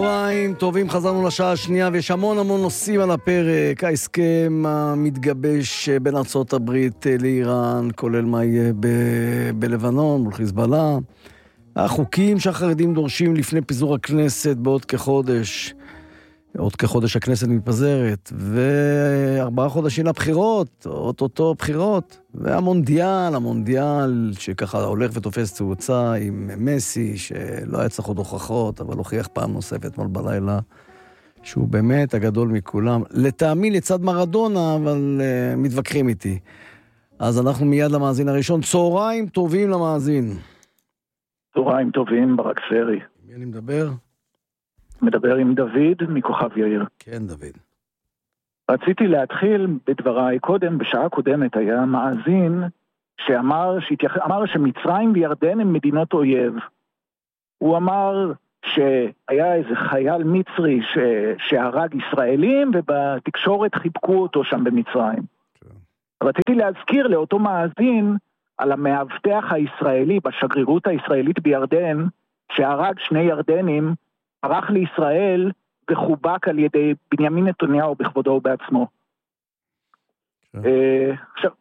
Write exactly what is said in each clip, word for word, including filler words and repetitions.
צהריים טובים, חזרנו לשעה השנייה ויש המון המון נושאים על הפרק. ההסכם המתגבש בין ארצות הברית לאיראן, כולל מה יהיה ב- בלבנון מול חיזבאללה, החוקים שהחרדים דורשים לפני פיזור הכנסת בעוד כחודש, עוד כחודש הכנסת מתפזרת, וארבעה חודשים לבחירות, אוטוטו בחירות, והמונדיאל, המונדיאל שככה הולך ותופס תאוצה עם מסי, שלא היה צריך עוד הוכחות, אבל הוכיח פעם נוספת מול בלילה, שהוא באמת הגדול מכולם. לטעמי לצד מרדונה, אבל uh, מתווכחים איתי. אז אנחנו מיד למאזין הראשון. צהריים טובים למאזין. צהריים טובים, ברק סרי. מי אני מדבר? מדבר עם דוד מכוכב יאיר. כן, דוד. רציתי להתחיל בדבריי. קודם, בשעה קודמת היה מאזין שאמר שהתייח... אמר שמצרים וירדן הם מדינות אויב. הוא אמר שהיה איזה חייל מצרי ש... שהרג ישראלים, ובתקשורת חיבקו אותו שם במצרים. כן. רציתי להזכיר לאותו מאזין על המאבטח הישראלי בשגרירות הישראלית בירדן, שהרג שני ירדנים, ערך לישראל וחובק על ידי בנימין נתניהו בכבודו ובעצמו. עכשיו...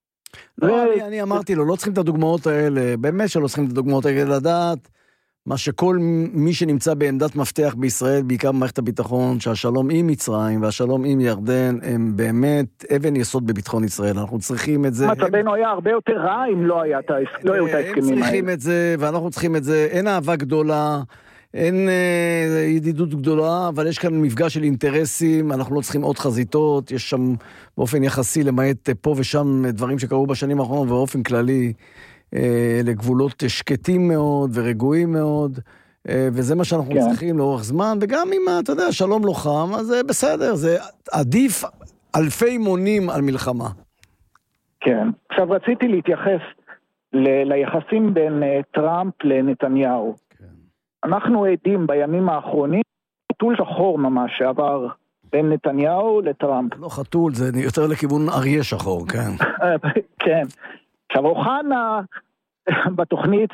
לא, אני אמרתי לו, לא צריכים את הדוגמאות האלה, באמת שלא צריכים את הדוגמאות האלה, לדעת מה שכל מי שנמצא בעמדת מפתח בישראל, בעיקר במערכת הביטחון, שהשלום עם מצרים והשלום עם ירדן, הם באמת אבן יסוד בביטחון ישראל. אנחנו צריכים את זה. מצבנו היה הרבה יותר רע אם לא היה את ההסכמים האלה. הם צריכים את זה, ואנחנו צריכים את זה. אין אהבה גדולה, אין אה, ידידות גדולה, אבל יש כאן מפגש של אינטרסים, אנחנו לא צריכים עוד חזיתות, יש שם באופן יחסי למעט פה ושם דברים שקרו בשנים האחרונות, ובאופן כללי אה, לגבולות שקטים מאוד ורגועים מאוד, אה, וזה מה שאנחנו כן. צריכים לאורך זמן, וגם אם אתה יודע, שלום לא חם, אז זה בסדר, זה עדיף אלפי מונים על מלחמה. כן, עכשיו רציתי להתייחס ל- ליחסים בין uh, טראמפ לנתניהו. אנחנו עדים בימים האחרונים, חתול שחור ממש שעבר בין נתניהו לטראמפ. לא חתול, זה יותר לכיוון אריה שחור, כן. כן. עכשיו, אוחנה, בתוכנית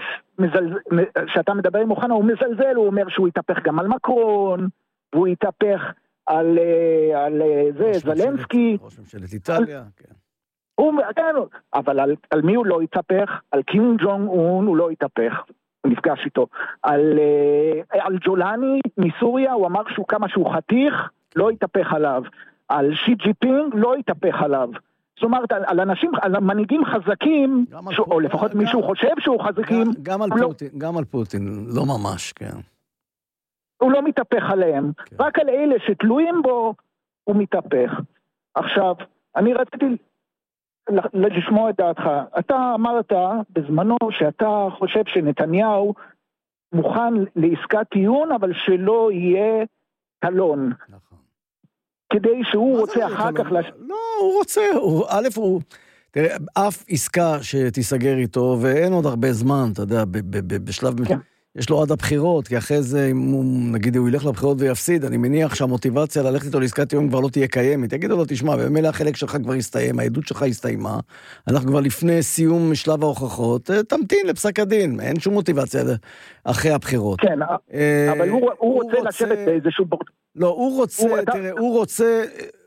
שאתה מדבר עם אוחנה, הוא מזלזל, הוא אומר שהוא יתהפך גם על מקרון, והוא יתהפך על, על זה, זלנסקי. ראש ממשלת איטליה, כן. הוא, כן, אבל על, על מי הוא לא יתהפך? על קים ג'ונג און הוא לא יתהפך. הוא נפגש איתו. על, על ג'ולני מסוריה, הוא אמר שהוא כמה שהוא חתיך, לא יתהפך עליו. על שי ג'י פינג, לא יתהפך עליו. זאת אומרת, על, על אנשים, על מנהיגים חזקים, ש... או לפחות גם, מישהו חושב שהוא חזקים. גם, גם, על פוטין, לא... גם על פוטין, לא ממש, כן. הוא לא מתהפך עליהם. כן. רק על אלה שתלויים בו, הוא מתהפך. עכשיו, אני רציתי... לשמוע את דעתך. אתה אמרת בזמנו שאתה חושב שנתניהו מוכן לעסקת טיעון, אבל שלא יהיה קלון. נכון. כדי שהוא רוצה אחר כך... לש... לא, הוא רוצה. הוא, א', הוא... תראה, אף עסקה שתיסגר איתו, ואין עוד הרבה זמן, אתה יודע, ב- ב- ב- בשלב... כן. יש לו עד הבחירות, כי אחרי זה, אם הוא, נגיד, הוא ילך לבחירות ויפסיד, אני מניח שהמוטיבציה ללכת איתו לעסקת טיעון כבר לא תהיה קיימת. יגידו לו, תשמע, במילא החלק שלך כבר הסתיים, העדות שלך הסתיימה, אנחנו כבר לפני סיום שלב ההוכחות, תמתין לפסק הדין, אין שום מוטיבציה אחרי הבחירות. כן, אבל הוא, הוא רוצה לשבת באיזשהו... לא, הוא רוצה, תראה, הוא רוצה...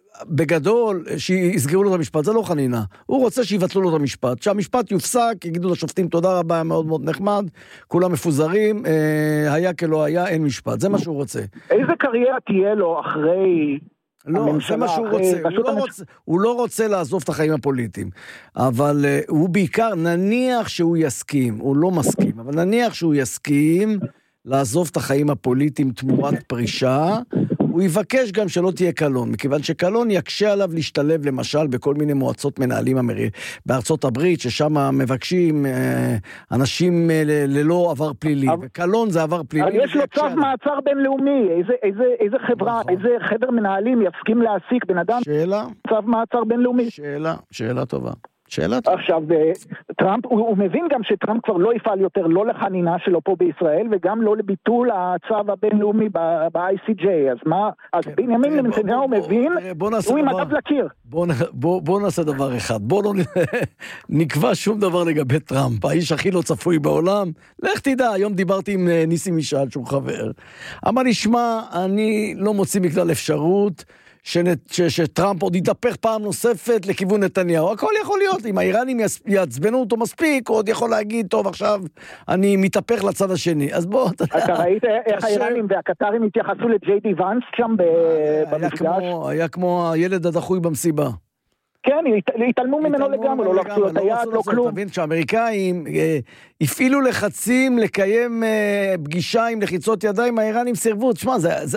בגדול, שיסגרו לו את המשפט, זה לא חנינה. הוא רוצה שיבטלו לו את המשפט. שהמשפט יופסק, יגידו לשופטים, תודה רבה, מאוד מאוד נחמד, כולם מפוזרים, אה, היה כלא היה, אין משפט. זה מה שהוא רוצה. איזה קריירה תהיה לו אחרי... לא, זה מה שהוא רוצה. הוא לא, המש... רוצה. הוא לא רוצה לעזוב את החיים הפוליטיים. אבל uh, הוא בעיקר, נניח שהוא יסכים, הוא לא מסכים, אבל נניח שהוא יסכים לעזוב את החיים הפוליטיים תמורת פרישה, הוא יבקש גם שלא תהיה קלון, מכיוון שקלון יקשה עליו להשתלב למשל בכל מיני מועצות מנהלים אמרי... בארצות הברית, ששם מבקשים אה, אנשים אה, ללא עבר פלילי, אבל... וקלון זה עבר פלילי. אבל יש לו צו מעצר בינלאומי, איזה, איזה, איזה חברה, נכון. איזה חבר מנהלים יסכים להעסיק בן אדם, שאלה? צו מעצר בינלאומי. שאלה, שאלה טובה. שאלה. עכשיו, טראמפ, הוא, הוא מבין גם שטראמפ כבר לא יפעל יותר לא לחנינה שלו פה בישראל, וגם לא לביטול הצו הבינלאומי ב-איי סי ג'יי. אז מה, אז כן, בנימין נתניהו מבין, הוא עם הדף לקיר. בוא, בוא, בוא נעשה דבר אחד, בוא לא נקבע שום דבר לגבי טראמפ, האיש הכי לא צפוי בעולם. לך תדע, היום דיברתי עם ניסי משאל שהוא חבר. אמר לי, שמע, אני לא מוציא מכלל אפשרות, שטראמפ עוד יתהפך פעם נוספת לכיוון נתניהו. הכל יכול להיות, אם האיראנים יעצבנו אותו מספיק, עוד יכול להגיד, טוב, עכשיו אני מתהפך לצד השני. אז בוא, אתה יודע. אתה ראית איך האיראנים והקטרים התייחסו לג'יי די ואנס שם במפגש? היה כמו הילד הדחוי במסיבה. כן, התעלמו ממנו לגמרי, לא לחצו את היד, לא כלום. תבין שהאמריקאים הפעילו לחצים לקיים פגישה עם לחיצות ידיים, האיראנים סירבו. תשמע,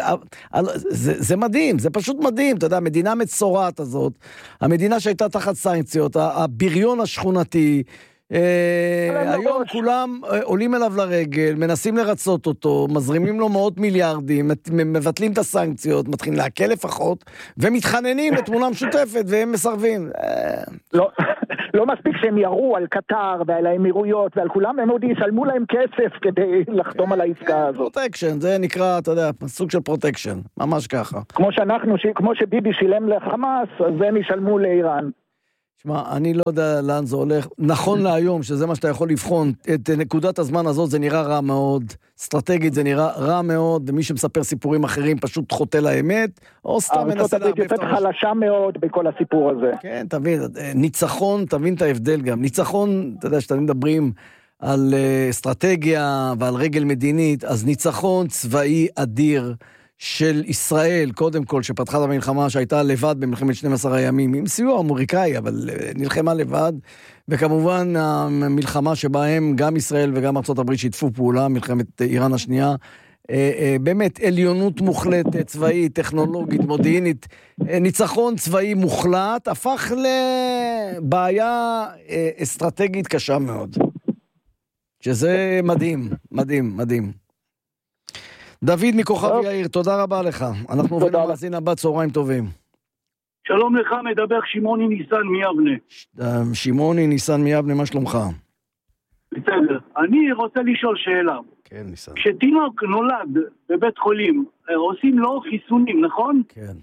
זה מדהים, זה פשוט מדהים. אתה יודע, המדינה מצורעת הזאת, המדינה שהייתה תחת סנקציות, הבריון השכונתי, היום כולם עולים אליו לרגל, מנסים לרצות אותו, מזרימים לו מאות מיליארדים, מבטלים את הסנקציות, מתחילים להקל לפחות, ומתחננים לתמונה משותפת, והם מסרבים. לא מספיק שהם יראו על קטר ועל האמירויות ועל כולם, הם עוד ישלמו להם כסף כדי לחתום על העסקה הזאת. פרוטקשן, זה נקרא, אתה יודע, סוג של פרוטקשן, ממש ככה. כמו שאנחנו, כמו שביבי שילם לחמאס, אז הם ישלמו לאיראן. שמע, אני לא יודע לאן זה הולך. נכון להיום, שזה מה שאתה יכול לבחון, את נקודת הזמן הזאת זה נראה רע מאוד, אסטרטגית זה נראה רע מאוד, ומי שמספר סיפורים אחרים פשוט חוטא לאמת, או סתם מנסה להרבב את הראש. חלשה מאוד בכל הסיפור הזה. כן, תבין, ניצחון, תבין את ההבדל גם. ניצחון, אתה יודע, שאתם מדברים על אסטרטגיה ועל רגל מדינית, אז ניצחון צבאי אדיר, של ישראל, קודם כל, שפתחה את המלחמה שהייתה לבד במלחמת שנים עשר הימים, עם סיוע אמריקאי, אבל נלחמה לבד, וכמובן המלחמה שבהם גם ישראל וגם ארצות הברית שיתפו פעולה, מלחמת איראן השנייה, באמת עליונות מוחלטת, צבאית, טכנולוגית, מודיעינית, ניצחון צבאי מוחלט, הפך לבעיה אסטרטגית קשה מאוד. שזה מדהים, מדהים, מדהים. דוד מכוכב יאיר, תודה רבה לך. אנחנו עוברים למאזין הבא, צהריים טובים. שלום לך, מדבר שמעוני ניסן מיבנה. שמעוני ניסן מיבנה, מה שלומך? בסדר. אני רוצה לשאול שאלה. כן, ניסן. כשתינוק נולד בבית חולים, עושים לו חיסונים, נכון? כן.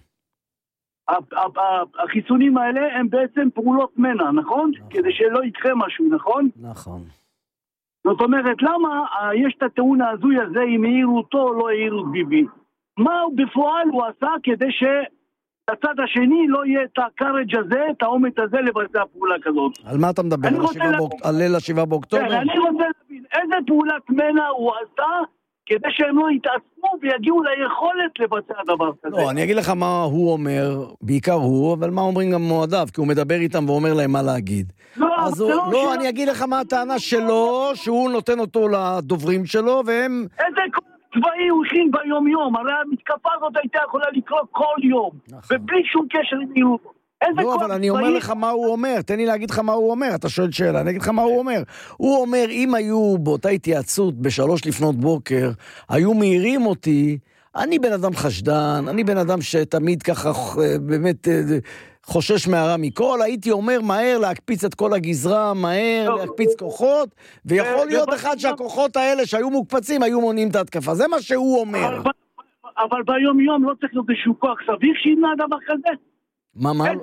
החיסונים האלה הם בעצם פעולות מנע, נכון? כדי שלא יקרה משהו, נכון? נכון. זאת אומרת, למה יש את הטעון הזוי הזה אם העירו אותו או לא העירו ביבי? מה בפועל הוא עשה כדי שהצד השני לא יהיה את הקארג' הזה, את האומץ הזה לבצע פעולה כזאת? על מה אתה מדבר? על ליל השבעה באוקטובר? כן, אני רוצה להבין, איזה פעולת מנע הוא עשה כדי שהם לא יתעצמו ויגיעו ליכולת לבצע דבר כזה? לא, אני אגיד לך מה הוא אומר, בעיקר הוא, אבל מה אומרים גם מועדיו, כי הוא מדבר איתם ואומר להם מה להגיד. לא, אז הוא, לא, לא אני אגיד לך מה הטענה שלו, שהוא נותן אותו לדוברים שלו, והם... איזה צבאי הוא הכין ביום יום, הרי המתקפה הזאת הייתה יכולה לקרות כל יום, נכון. ובלי שום קשר עם מיעוט. לא, אבל אני אומר לך מה הוא אומר, תן לי להגיד לך מה הוא אומר, אתה שואל שאלה, אני אגיד לך מה הוא אומר. הוא אומר, אם היו באותה התייעצות בשלוש לפנות בוקר, היו מהירים אותי, אני בן אדם חשדן, אני בן אדם שתמיד ככה באמת חושש מהרע מכל, הייתי אומר מהר להקפיץ את כל הגזרה, מהר להקפיץ כוחות, ויכול להיות אחד שהכוחות האלה שהיו מוקפצים, היו מונעים את ההתקפה, זה מה שהוא אומר. אבל ביום יום לא צריך להיות איזשהו כוח סביר שימנע דבר כזה. מה, מה?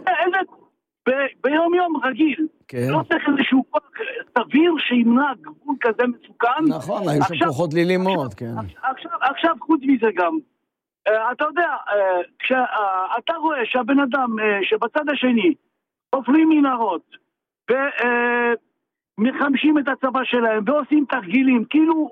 ביום יום רגיל. לא צריך איזשהו כוח סביר שימנע גבול כזה מסוכן. נכון, היו שם כוחות לילים מאוד, כן. עכשיו חוץ מזה גם, אתה יודע, כשאתה רואה שהבן אדם שבצד השני חופרים מנהרות ומחמשים את הצבא שלהם ועושים תרגילים, כאילו,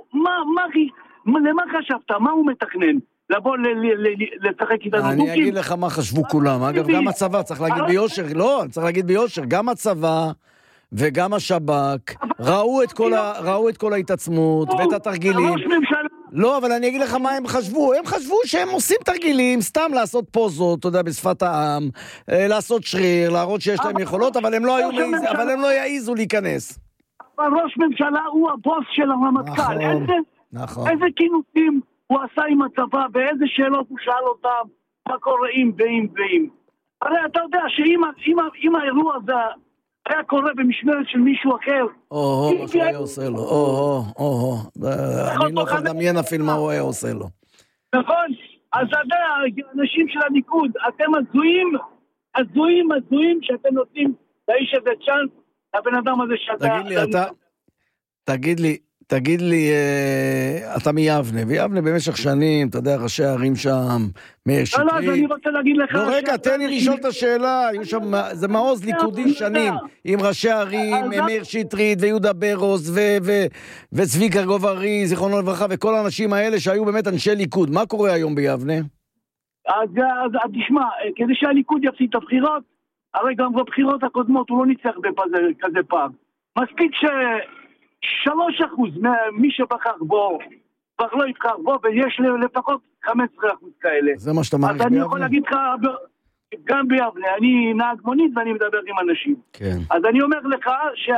למה חשבת? מה הוא מתכנן? לבוא לשחק איתנו. אני אגיד לך מה חשבו כולם. אגב, גם הצבא, צריך להגיד ביושר, לא, צריך להגיד ביושר, גם הצבא וגם השב"כ ראו את כל ה, ראו את כל ההתעצמות ואת התרגילים. לא, אבל אני אגיד לך מה הם חשבו. הם חשבו שהם עושים תרגילים, סתם לעשות פוזות, אתה יודע, בשפת העם, לעשות שריר, להראות שיש להם יכולות, אבל הם לא היו, אבל הם לא יעיזו להיכנס. אבל ראש ממשלה הוא הבוס של הרמטכ"ל. נכון. איזה כינוסים הוא עשה עם הצבא, באיזה שאלות הוא שאל אותם, מה קורה אם ואם ואם. הרי אתה יודע שאם האירוע הזה היה קורה במשמרת של מישהו אחר. או, מה שהוא היה עושה לו. או, או, או. אני לא יכול לדמיין אפילו מה הוא היה עושה לו. נכון? אז אתה יודע, האנשים של הליכוד, אתם הזויים, הזויים, הזויים, שאתם נותנים לאיש הזה צ'אנס, הבן אדם הזה שאתה... תגיד לי, אתה... תגיד לי, תגיד לי, אתה מיבנה, ויבנה במשך שנים, אתה יודע, ראשי הערים שם, מאיר שטרית. לא, לא, אני רוצה להגיד לך... לא, רגע, תן לי לשאול את השאלה, זה מעוז ליכודי שנים, עם ראשי הערים, מאיר שטרית, ויהודה ברוז, וצביקה גוב-ארי, זיכרונו לברכה, וכל האנשים האלה שהיו באמת אנשי ליכוד. מה קורה היום ביבנה? אז תשמע, כדי שהליכוד יפסיד את הבחירות, הרי גם בבחירות הקודמות הוא לא ניצח בכזה פעם. מספיק ש... שלוש אחוז ממי שבחר בו, כבר לא יבחר בו, ויש לפחות חמש עשרה אחוז כאלה. זה מה שאתה מעריך ביבנה? אז אני יכול להגיד לך, גם ביבנה, אני נהג מונית ואני מדבר עם אנשים. כן. אז אני אומר לך,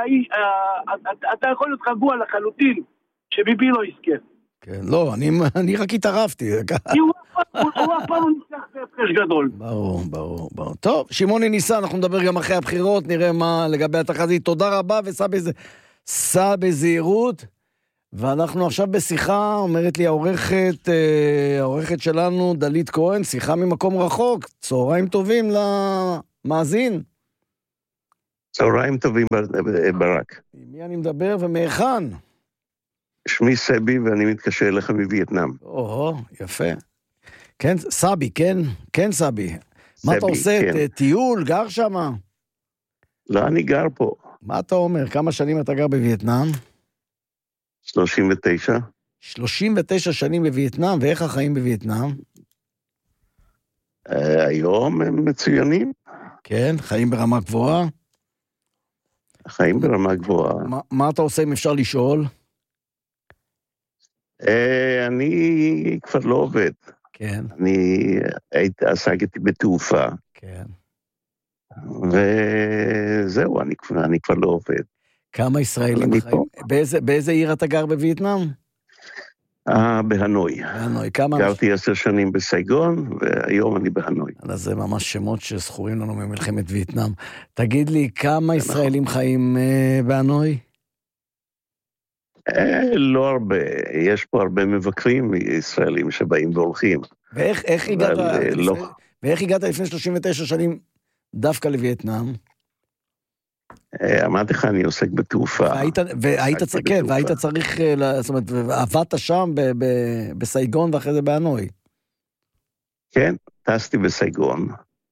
שאתה יכול להיות רגוע לחלוטין, שביבי לא יזכה. כן, לא, אני רק התערבתי. כי הוא אף פעם הוא ניצח בהפרש גדול. ברור, ברור, ברור. טוב, שמעוני ניסה, אנחנו נדבר גם אחרי הבחירות, נראה מה לגבי התחזית. תודה רבה, וסע בזה. סע בזהירות, ואנחנו עכשיו בשיחה, אומרת לי העורכת, העורכת שלנו, דלית כהן, שיחה ממקום רחוק, צהריים טובים למאזין. צהריים טובים ברק. עם מי אני מדבר ומאחן? שמי סבי ואני מתקשר אליך מווייטנאם. או, יפה. כן, סבי, כן, כן סבי. מה אתה עושה? כן. טיול, גר שמה? לא, אני גר פה. מה אתה אומר? כמה שנים אתה גר בווייטנאם? שלושים ותשע. שלושים ותשע שנים בווייטנאם, ואיך החיים בווייטנאם? Uh, היום הם מצוינים. כן, חיים ברמה גבוהה? חיים ברמה גבוהה. ما, מה אתה עושה אם אפשר לשאול? Uh, אני כבר לא עובד. כן. אני הייתי, עסקתי בתעופה. כן. וזהו, אני, אני כבר לא עובד. כמה ישראלים חיים? באיזה, באיזה עיר אתה גר בווייטנאם? אה, בהנוי. בהנוי, כמה... גרתי עשר שנים בסייגון, והיום אני בהנוי. אז זה ממש שמות שזכורים לנו ממלחמת וייטנאם. תגיד לי, כמה ישראלים חיים אה, בהנוי? אה, לא הרבה. יש פה הרבה מבקרים ישראלים שבאים והולכים. ואיך איך הגעת, אבל, לפני, לא. ואיך הגעת לפני שלושים ותשע שנים דווקא לווייטנאם? אמרתי לך, אני עוסק בתעופה. והיית, והיית, צ... כן, והיית צריך, זאת אומרת, עבדת שם ב, ב, בסייגון ואחרי זה בהנוי. כן, טסתי בסייגון,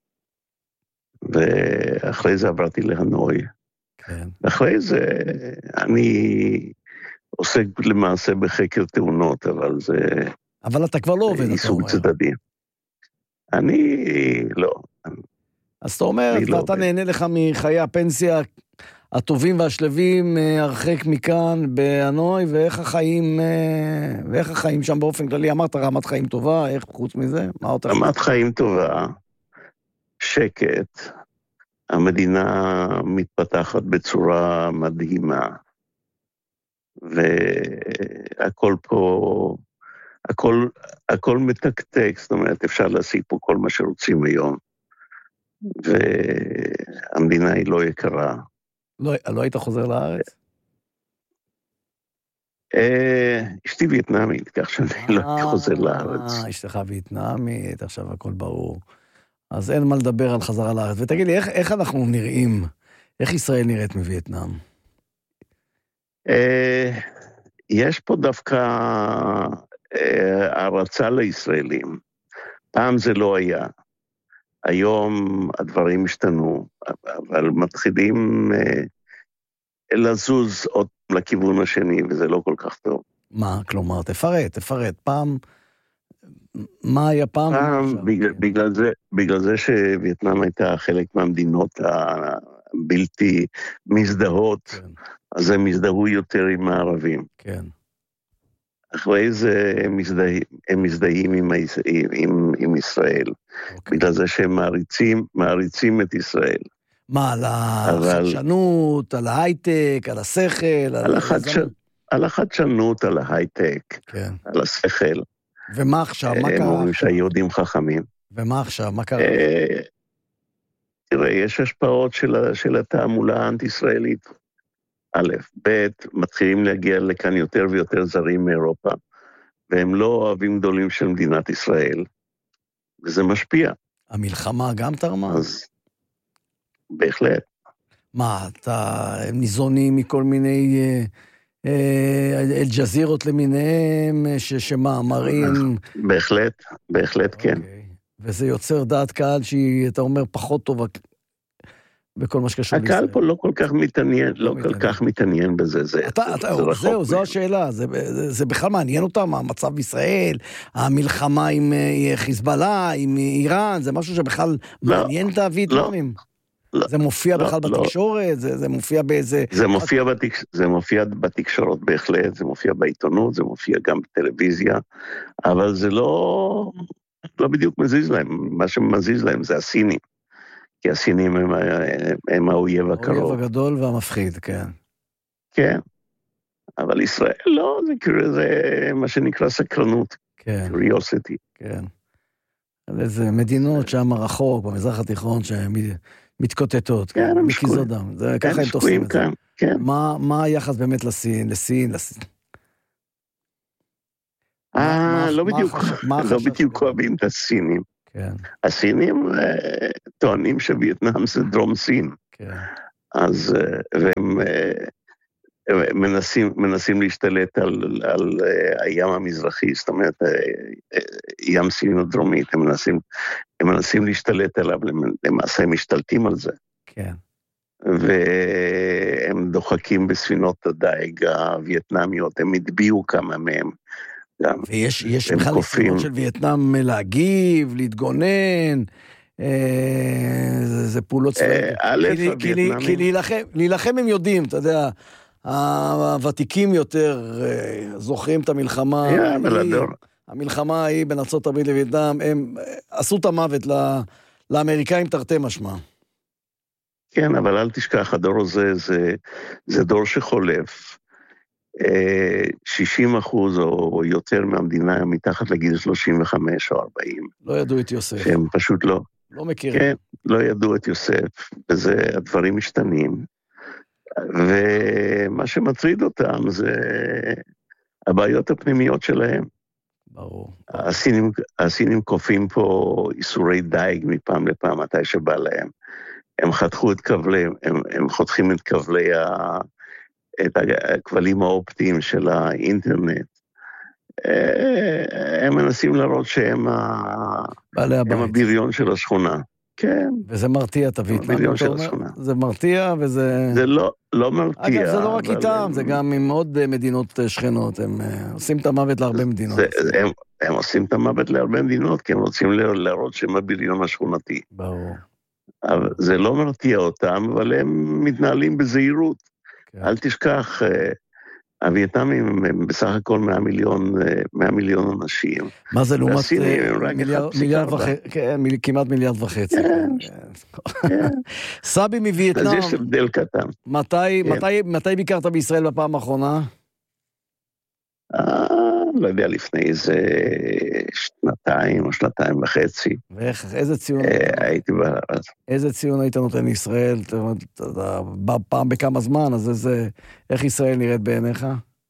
ואחרי זה עברתי להנוי. כן. ואחרי זה אני עוסק למעשה בחקר תאונות, אבל זה... אבל אתה כבר לא עובד, אתה אומר. צדדי. אני לא. אז אתה אומר, ואתה לא נהנה לך מחיי הפנסיה הטובים והשלבים הרחק מכאן בהנוי, ואיך החיים, ואיך החיים שם באופן כללי? אמרת רמת חיים טובה, איך חוץ מזה? מה עוד? רמת חיים טובה, שקט, המדינה מתפתחת בצורה מדהימה, והכל פה, הכל, הכל מתקתק, זאת אומרת, אפשר להשיג פה כל מה שרוצים היום. והמדינה היא לא יקרה. לא, לא היית חוזר לארץ? אשתי וייטנאמית, כך שאני לא חוזר לארץ. אשתך וייטנאמית, עכשיו הכל ברור. אז אין מה לדבר על חזרה לארץ. ותגיד לי, איך, איך אנחנו נראים? איך ישראל נראית מווייטנאם? יש פה דווקא הרצה לישראלים. פעם זה לא היה. היום הדברים השתנו, אבל מתחילים לזוז עוד לכיוון השני, וזה לא כל כך טוב. מה? כלומר, תפרט, תפרט. פעם, מה היה פעם? פעם, בגלל, בגלל זה, בגלל זה שווייטנאם הייתה חלק מהמדינות הבלתי מזדהות, כן. אז הם מזדהו יותר עם הערבים. כן. אחרי זה הם מזדהים, הם מזדהים עם, עם, עם ישראל, אוקיי. בגלל זה שהם מעריצים, מעריצים את ישראל. מה, על החדשנות, על ההייטק, על השכל? על, על, החדש... על החדשנות, על ההייטק, כן. על השכל. ומה עכשיו? מה קרה? הם אומרים שהיהודים חכמים. ומה עכשיו? מה קרה? תראה, יש השפעות של, של התעמולה האנטי-ישראלית. א', ב', מתחילים להגיע לכאן יותר ויותר זרים מאירופה, והם לא אוהבים גדולים של מדינת ישראל, וזה משפיע. המלחמה גם תרמה? אז בהחלט. מה, אתה ניזונים מכל מיני אל-ג'זירות למיניהם, שמה, מראים? בהחלט, בהחלט כן. וזה יוצר דעת קהל שהיא, אתה אומר, פחות טובה בכל מה שקשור לישראל. הקהל פה לא כל כך מתעניין, לא כל כך מתעניין בזה. זהו, זו השאלה, זה בכלל מעניין אותם, המצב בישראל, המלחמה עם חיזבאללה, עם איראן, זה משהו שבכלל מעניין את הווייטנאמים. זה מופיע בכלל בתקשורת, זה מופיע באיזה... זה מופיע בתקשורת בהחלט, זה מופיע בעיתונות, זה מופיע גם בטלוויזיה, אבל זה לא... לא בדיוק מזיז להם, מה שמזיז להם זה הסינים, כי הסינים הם, הם האויב הקרוב. האויב הגדול והמפחיד, כן. כן, אבל ישראל לא, זה, זה מה שנקרא סקרנות, כן. curiosity. כן, על איזה מדינות שם רחוק, במזרח התיכון, שמתקוטטות, כן, הם מקיזות דם, זה ככה הם תופסים את זה. כן. מה, מה היחס באמת לסין, לסין, לסין? אה, לא בדיוק, לא בדיוק אוהבים את הסינים. הסינים טוענים שווייטנאם זה דרום סין. אז והם מנסים להשתלט על הים המזרחי, זאת אומרת, ים סין הדרומית, הם מנסים להשתלט עליו, למעשה הם משתלטים על זה. כן. והם דוחקים בספינות הדייג הווייטנמיות, הם הדביעו כמה מהם. ויש יש בכלל ניסיונות של וייטנאם להגיב, להתגונן, זה פעולות צבאיות. כי להילחם הם יודעים, אתה יודע, הוותיקים יותר זוכרים את המלחמה, המלחמה היא בין ארצות הברית לווייטנאם, הם עשו את המוות לאמריקאים תרתי משמע. כן, אבל אל תשכח, הדור הזה זה דור שחולף. שישים אחוז או יותר מהמדינה מתחת לגיל שלושים וחמש או ארבעים. לא ידעו את יוסף. שהם פשוט לא. לא מכירים. כן, לא ידעו את יוסף, וזה, הדברים משתנים. ומה שמטריד אותם זה הבעיות הפנימיות שלהם. ברור. הסינים, הסינים קופים פה איסורי דייג מפעם לפעם, מתי שבא להם. הם חתכו את כבלי, הם, הם חותכים את כבלי ה... את הכבלים האופטיים של האינטרנט. הם מנסים להראות שהם הבריון של השכונה. כן. וזה מרתיע, תביא. הבריון של השכונה. זה מרתיע וזה... זה לא, לא מרתיע. אגב, זה לא רק איתם, זה גם עם עוד מדינות שכנות. הם עושים את המוות להרבה מדינות. הם עושים את המוות להרבה מדינות, כי הם רוצים להראות שהם הבריון השכונתי. ברור. זה לא מרתיע אותם, אבל הם מתנהלים בזהירות. אל תשכח, הווייטנאמים הם בסך הכל מאה מיליון, מאה מיליון אנשים. מה זה לעומת מיליארד וחצי, כמעט מיליארד וחצי. סבי מווייטנאם. אז יש הבדל קטן. מתי ביקרת בישראל בפעם האחרונה? לא יודע, לפני איזה שנתיים או שנתיים וחצי. ואיך, איזה ציון? הייתי בארץ. איזה ציון היית נותן לישראל? בא פעם בכמה זמן, אז איזה, איך ישראל נראית בעיניך?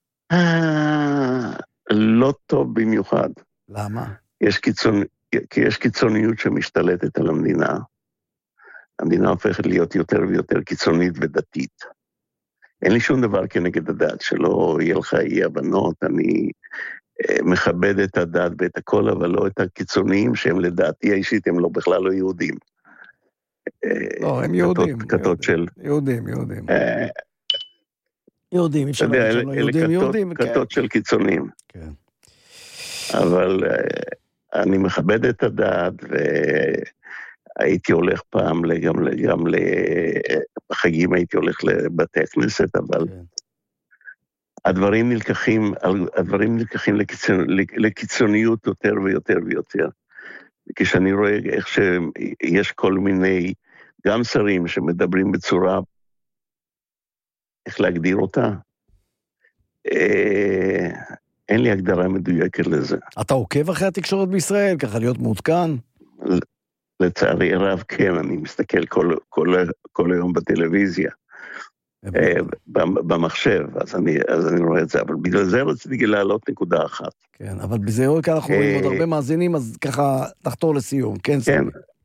לא טוב במיוחד. למה? כי יש קיצוניות שמשתלטת על המדינה. המדינה הופכת להיות יותר ויותר קיצונית ודתית. אין לי שום דבר כנגד הדת, שלא יהיה לך אי הבנות, אני מכבד את הדת ואת הכל, אבל לא את הקיצוניים שהם לדעתי האישית, הם לא בכלל לא יהודים. לא, הם יהודים. כתות של... יהודים, יהודים. יהודים, אפשר להגיד שהם לא יהודים, יהודים. כתות של קיצוניים. כן. אבל אני מכבד את הדת, והייתי הולך פעם גם גם בחגים הייתי הולך לבתי הכנסת, אבל הדברים נלקחים, הדברים נלקחים לקיצוניות יותר ויותר ויותר. כשאני רואה איך שיש כל מיני, גם שרים שמדברים בצורה, איך להגדיר אותה, אין לי הגדרה מדויקת לזה. אתה עוקב אחרי התקשורת בישראל, ככה להיות מעודכן? לצערי הרב, כן, אני מסתכל כל, כל, כל היום בטלוויזיה, במחשב, אז אני, אז אני רואה את זה, אבל בגלל זה רציתי להעלות נקודה אחת. כן, אבל בזה רואה, כי אנחנו רואים עוד הרבה מאזינים, אז ככה תחתור לסיום, כן? כן,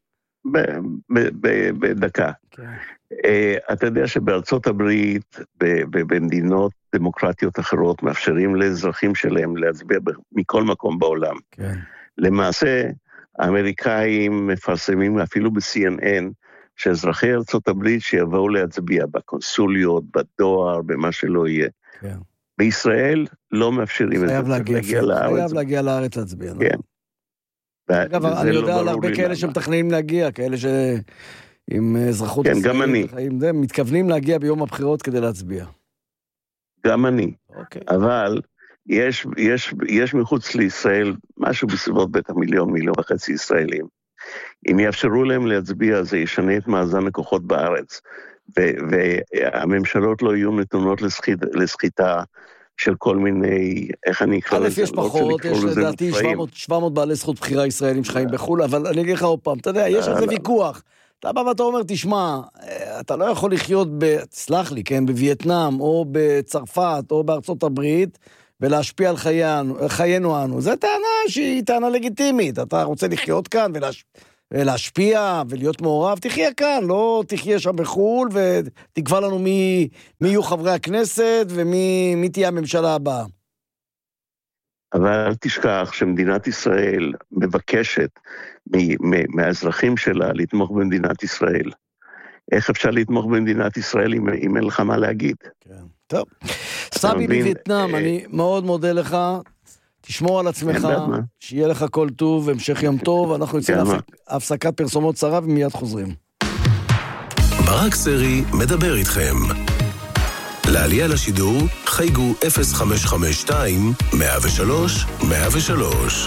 בדקה. אתה יודע שבארצות הברית, במדינות דמוקרטיות אחרות, מאפשרים לאזרחים שלהם להצביע מכל מקום בעולם. כן. למעשה, האמריקאים מפרסמים אפילו ב-סי אן אן, שאזרחי ארצות הברית שיבואו להצביע בקונסוליות, בדואר, במה שלא יהיה. כן. בישראל לא מאפשרים את זה. חייב להגיע, חייב להגיע לארץ להצביע. כן. אגב, אני יודע על הרבה כאלה שמתכננים להגיע, כאלה שעם אזרחות כן, גם אני. מתכוונים להגיע ביום הבחירות כדי להצביע. גם אני. אבל יש, יש, יש מחוץ לישראל משהו בסביבות בית המיליון, מיליון וחצי ישראלים. אם יאפשרו להם להצביע, זה ישנה את מאזן הכוחות בארץ, והממשלות לא יהיו נתונות לסחיטה של כל מיני, איך אני אקרא לזה? א', יש פחות, יש לדעתי שבע מאות בעלי זכות בחירה ישראלים שחיים בחו"ל, אבל אני אגיד לך עוד פעם, אתה יודע, יש על זה ויכוח. אתה בא ואתה אומר, תשמע, אתה לא יכול לחיות, תסלח לי, כן, בווייטנאם, או בצרפת, או בארצות הברית, ולהשפיע על חיינו אנו. זו טענה שהיא טענה לגיטימית. אתה רוצה לחיות כאן ולהשפיע ולהיות מעורב, תחיה כאן, לא תחיה שם בחול, ותקבע לנו מי, מי יהיו חברי הכנסת ומי מי תהיה הממשלה הבאה. אבל אל תשכח שמדינת ישראל מבקשת מהאזרחים שלה לתמוך במדינת ישראל. איך אפשר לתמוך במדינת ישראל אם, אם אין לך מה להגיד? כן. טוב. סבי בווייטנאם, אני מאוד מודה לך, תשמור על עצמך, שיהיה לך כל טוב, המשך יום טוב, אנחנו יוצאים להפסקת פרסומות צרה ומיד חוזרים. ברק סרי מדבר איתכם. לעלייה לשידור, חייגו אפס חמש חמש שתיים מאה ושלוש מאה ושלוש.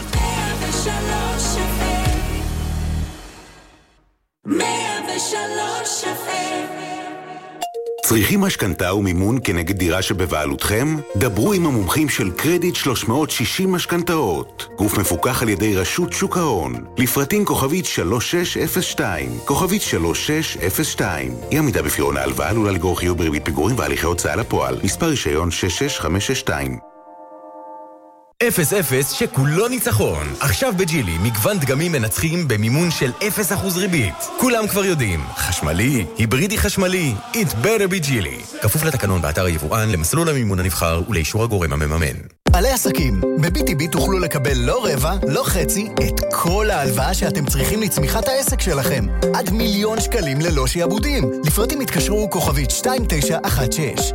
צריכים משכנתה ומימון כנגד דירה שבבעלותכם? דברו עם המומחים של קרדיט שלוש מאות שישים משכנתאות. גוף מפוקח על ידי רשות שוק ההון. לפרטים כוכבית שלוש שש אפס שתיים. כוכבית שלוש שש אפס שתיים. אי עמידה בפירעון ההלוואה עלולה לגרור חיוב בריבית פיגורים והליכי הוצאה לפועל. מספר רישיון שש שש חמש שש שתיים. אפס אפס שכולו ניצחון. עכשיו בג'ילי מגוון דגמים מנצחים במימון של אפס אחוז ריבית. כולם כבר יודעים, חשמלי, היברידי חשמלי, it better be ג'ילי. כפוף לתקנון באתר היבואן, למסלול המימון הנבחר ולאישור הגורם המממן. בעלי עסקים, ב-בי טי בי תוכלו לקבל לא רבע, לא חצי, את כל ההלוואה שאתם צריכים לצמיחת העסק שלכם. עד מיליון שקלים ללא שיעבודים. לפרטים התקשרו כוכבית שתיים תשע אחת שש.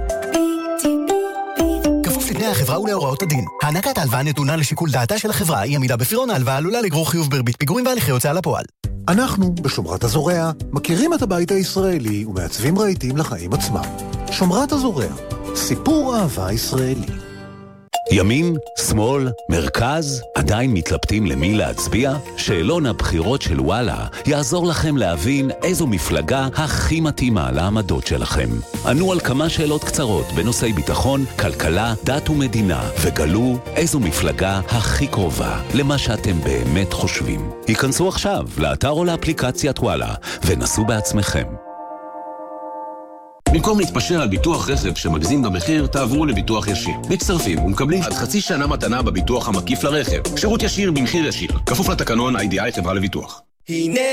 לפני החברה ולהוראות הדין. הענקת ההלוואה נתונה לשיקול דעתה של החברה, אי עמידה בפירעון ההלוואה עלולה לגרור חיוב בריבית פיגורים והליכי הוצאה לפועל. אנחנו, בשומרת הזורע, מכירים את הבית הישראלי ומעצבים רהיטים לחיים עצמם. שומרת הזורע, סיפור אהבה ישראלי. ימין, שמאל, מרכז, עדיין מתלבטים למי להצביע? שאלון הבחירות של וואלה יעזור לכם להבין איזו מפלגה הכי מתאימה לעמדות שלכם. ענו על כמה שאלות קצרות בנושאי ביטחון, כלכלה, דת ומדינה, וגלו איזו מפלגה הכי קרובה למה שאתם באמת חושבים. היכנסו עכשיו לאתר או לאפליקציית וואלה ונסו בעצמכם. במקום להתפשר על ביטוח רכב שמגזים במחיר, תעברו לביטוח ישיר. מצטרפים ומקבלים עד חצי שנה מתנה בביטוח המקיף לרכב. שירות ישיר במחיר ישיר. כפוף לתקנון איי די איי חברה לביטוח. הנה